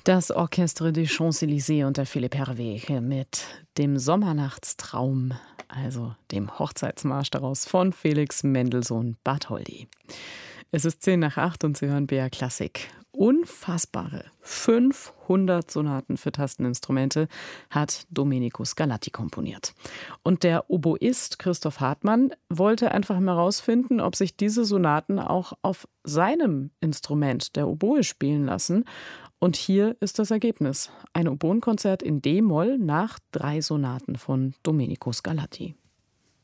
Das Orchestre des Champs-Élysées unter Philipp Hervé mit dem Sommernachtstraum, also dem Hochzeitsmarsch daraus von Felix Mendelssohn Bartholdy. Es ist 7:10 und Sie hören BR Klassik. Unfassbare 500 Sonaten für Tasteninstrumente hat Domenico Scarlatti komponiert. Und der Oboist Christoph Hartmann wollte einfach mal herausfinden, ob sich diese Sonaten auch auf seinem Instrument, der Oboe, spielen lassen. Und hier ist das Ergebnis. Ein Oboenkonzert in D-Moll nach 3 Sonaten von Domenico Scarlatti.